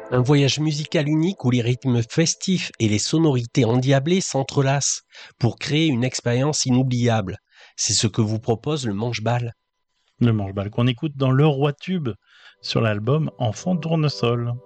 Un voyage musical unique où les rythmes festifs et les sonorités endiablées s'entrelacent pour créer une expérience inoubliable. C'est ce que vous propose le Manche-Bal. Le manche-balle qu'on écoute dans Le Roi Tube sur l'album Enfant Tournesol.